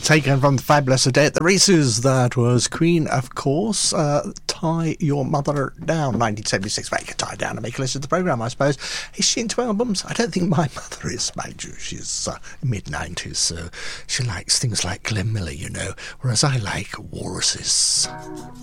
Taken from the fabulous A Day at the Races. That was Queen, of course. Tie Your Mother Down, 1976. Well, you can tie her down and make a list of the programme, I suppose. Is she into albums? I don't think my mother is, mind you. She's mid-90s, so she likes things like Glenn Miller, you know, whereas I like walruses.